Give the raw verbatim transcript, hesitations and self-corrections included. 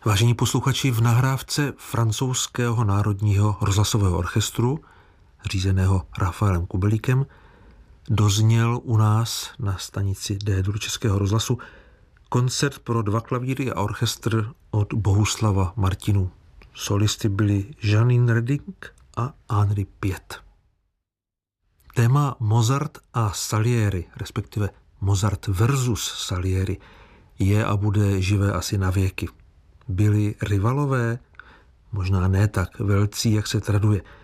Vážení posluchači, v nahrávce francouzského národního rozhlasového orchestru, řízeného Rafaelem Kubelíkem, dozněl u nás na stanici D-dur Českého rozhlasu koncert pro dva klavíry a orchestr od Bohuslava Martinů. Solisty byli Janine Redding a Henri Piet. Téma Mozart a Salieri, respektive Mozart versus Salieri, je a bude živé asi na věky. Byli rivalové, možná ne tak velcí, jak se traduje.